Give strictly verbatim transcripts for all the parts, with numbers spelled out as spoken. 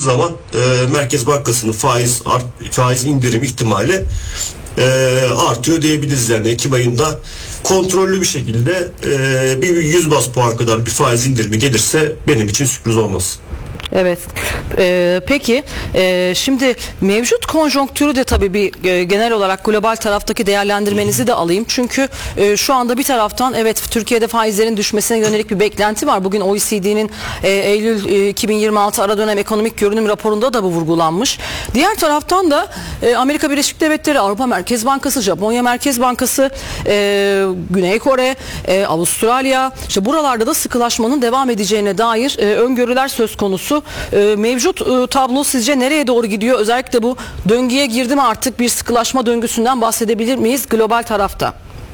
zaman e, Merkez Bankası'nın faiz art, faiz indirim ihtimali e, artıyor diyebiliriz. Yani Ekim ayında kontrollü bir şekilde e, bir yüz baz puan kadar bir faiz indirimi gelirse benim için sürpriz olmaz. Evet. Ee, peki e, şimdi mevcut konjonktürü de tabii bir e, genel olarak global taraftaki değerlendirmenizi de alayım. Çünkü e, şu anda bir taraftan evet Türkiye'de faizlerin düşmesine yönelik bir beklenti var. Bugün O E C D'nin e, Eylül e, iki bin yirmi altı ara dönem ekonomik görünüm raporunda da bu vurgulanmış. Diğer taraftan da e, Amerika Birleşik Devletleri, Avrupa Merkez Bankası, Japonya Merkez Bankası, e, Güney Kore, e, Avustralya, işte buralarda da sıkılaşmanın devam edeceğine dair e, öngörüler söz konusu. E, mevcut e, tablo sizce nereye doğru gidiyor? Özellikle bu döngüye girdi mi artık, bir sıkılaşma döngüsünden bahsedebilir miyiz global tarafta?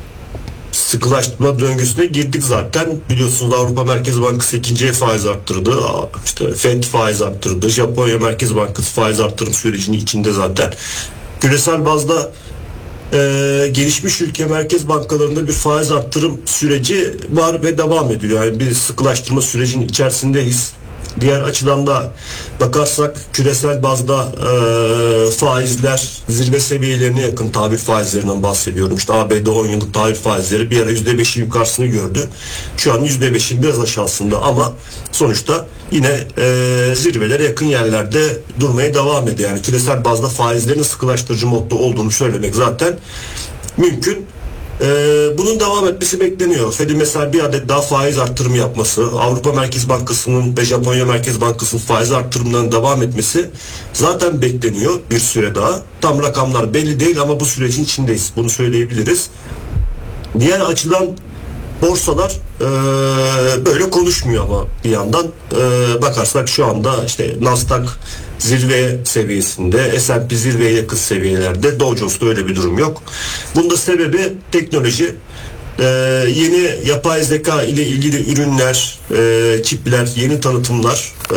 Sıkılaşma döngüsüne girdik zaten. Biliyorsunuz Avrupa Merkez Bankası ikinciye faiz arttırdı. İşte Fed faiz arttırdı. Japonya Merkez Bankası faiz arttırım sürecinin içinde zaten. Küresel bazda e, gelişmiş ülke merkez bankalarında bir faiz arttırım süreci var ve devam ediyor. Yani bir sıkılaştırma sürecinin içerisindeyiz. Diğer açıdan da bakarsak küresel bazda e, faizler zirve seviyelerine yakın, tahvil faizlerinden bahsediyorum. İşte A B D on yıllık tahvil faizleri bir ara yüzde beşin yukarısını gördü. Şu an yüzde beşin biraz aşağısında ama sonuçta yine e, zirvelere yakın yerlerde durmaya devam ediyor. Yani küresel bazda faizlerin sıkılaştırıcı modda olduğunu söylemek zaten mümkün. Ee, bunun devam etmesi bekleniyor. Fed'in mesela bir adet daha faiz arttırımı yapması, Avrupa Merkez Bankası'nın ve Japonya Merkez Bankası'nın faiz arttırımlarının devam etmesi zaten bekleniyor bir süre daha. Tam rakamlar belli değil ama bu sürecin içindeyiz. Bunu söyleyebiliriz. Diğer açıdan borsalar e, böyle konuşmuyor ama bir yandan e, bakarsak şu anda işte Nasdaq zirve seviyesinde, S and P zirveye yakın seviyelerde, Dow Jones'ta öyle bir durum yok. Bunda sebebi teknoloji. Ee, yeni yapay zeka ile ilgili ürünler, e, çipler, yeni tanıtımlar e,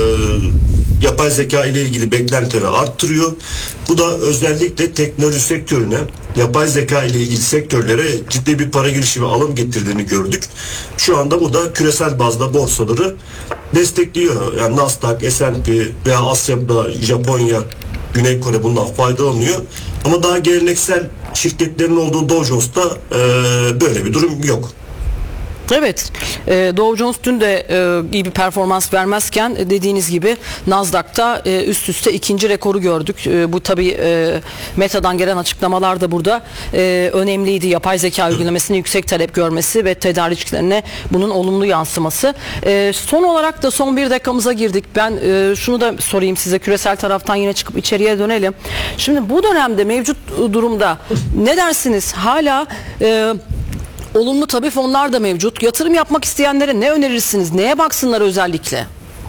yapay zeka ile ilgili beklentileri arttırıyor. Bu da özellikle teknoloji sektörüne, yapay zeka ile ilgili sektörlere ciddi bir para girişi ve alım getirdiğini gördük. Şu anda bu da küresel bazda borsaları destekliyor. Yani Nasdaq, S and P veya Asya'da Japonya, Güney Kore bundan faydalanıyor. Ama daha geleneksel şirketlerin olduğu Dow Jones'ta e, böyle bir durum yok. Evet, e, Dow Jones dün de e, iyi bir performans vermezken e, dediğiniz gibi Nasdaq'ta e, üst üste ikinci rekoru gördük. E, bu tabii e, Meta'dan gelen açıklamalar da burada e, önemliydi. Yapay zeka uygulamasının yüksek talep görmesi ve tedarikçilerine bunun olumlu yansıması. E, son olarak da son bir dakikamıza girdik. Ben e, şunu da sorayım size, küresel taraftan yine çıkıp içeriye dönelim. Şimdi bu dönemde mevcut durumda ne dersiniz? Hala e, olumlu tabii fonlar da mevcut. Yatırım yapmak isteyenlere ne önerirsiniz? Neye baksınlar özellikle?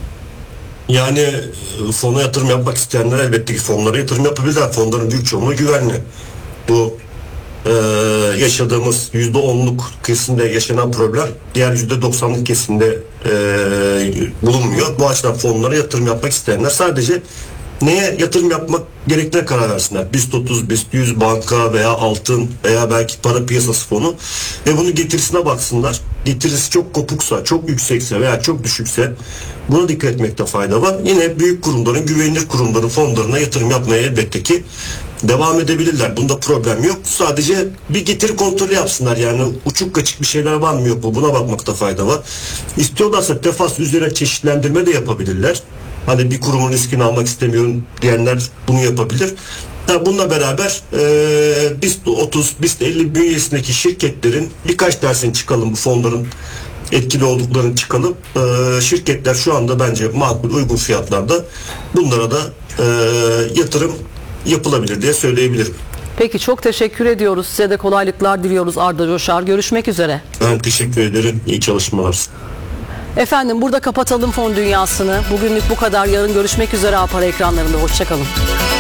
Yani fona yatırım yapmak isteyenler elbette ki fonlara yatırım yapabilirler. Fonların büyük çoğunluğu güvenli. Bu e, yaşadığımız yüzde onluk kesimde yaşanan problem diğer yüzde doksanlık kesimde e, bulunmuyor. Bu açıdan fonlara yatırım yapmak isteyenler sadece neye yatırım yapmak gerektiğine karar versinler. BIST otuz, BIST yüz, banka veya altın veya belki para piyasası fonu ve bunun getirisine baksınlar. Getirisi çok kopuksa, çok yüksekse veya çok düşükse buna dikkat etmekte fayda var. Yine büyük kurumların, güvenilir kurumların fonlarına yatırım yapmaya elbette ki devam edebilirler. Bunda problem yok. Sadece bir getiri kontrolü yapsınlar. Yani uçuk kaçık bir şeyler var mı yok mu? Buna bakmakta fayda var. İstiyorlarsa tefas üzerine çeşitlendirme de yapabilirler. Hani bir kurumun riskini almak istemiyorum diyenler bunu yapabilir. Yani bununla beraber e, BIST otuz, BIST elli bünyesindeki şirketlerin birkaç tanesini çıkalım, bu fonların etkili olduklarını çıkalım. E, şirketler şu anda bence makul, uygun fiyatlarda bunlara da e, yatırım yapılabilir diye söyleyebilirim. Peki, çok teşekkür ediyoruz. Size de kolaylıklar diliyoruz Arda Coşar. Görüşmek üzere. Ben teşekkür ederim. İyi çalışmalar. Efendim, burada kapatalım fon dünyasını. Bugünlük bu kadar. Yarın görüşmek üzere A Para ekranlarında. Hoşçakalın.